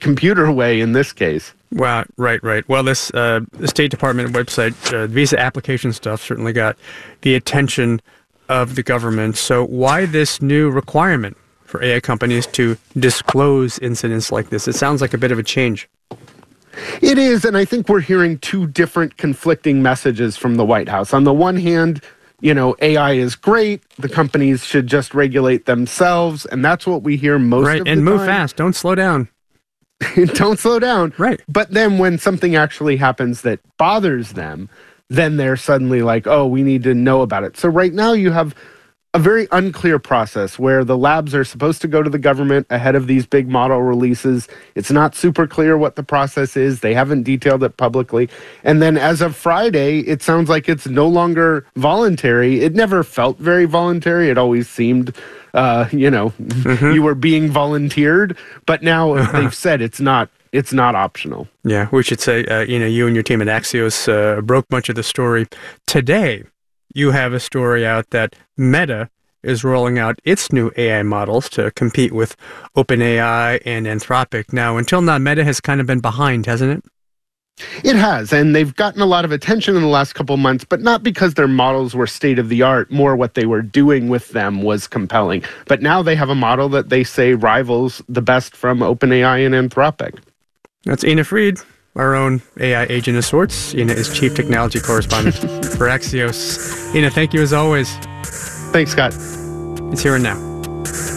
computer way in this case. Wow, right. Well, this the State Department website, visa application stuff, certainly got the attention of the government. So why this new requirement for AI companies to disclose incidents like this? It sounds like a bit of a change. It is, and I think we're hearing two different conflicting messages from the White House. On the one hand, AI is great. The companies should just regulate themselves, and that's what we hear most of the time. Right, and move fast. Don't slow down. Don't slow down. Right. But then when something actually happens that bothers them, then they're suddenly like, oh, we need to know about it. So right now you have a very unclear process where the labs are supposed to go to the government ahead of these big model releases. It's not super clear what the process is. They haven't detailed it publicly. And then as of Friday, it sounds like it's no longer voluntary. It never felt very voluntary. It always seemed, you were being volunteered. But now they've said it's not optional. Yeah, we should say, you and your team at Axios broke much of the story today. You have a story out that Meta is rolling out its new AI models to compete with OpenAI and Anthropic. Now, until now, Meta has kind of been behind, hasn't it? It has, and they've gotten a lot of attention in the last couple of months, but not because their models were state-of-the-art. More what they were doing with them was compelling. But now they have a model that they say rivals the best from OpenAI and Anthropic. That's Ina Fried, our own AI agent of sorts. Ina is Chief Technology Correspondent for Axios. Ina, thank you as always. Thanks, Scott. It's Here and Now.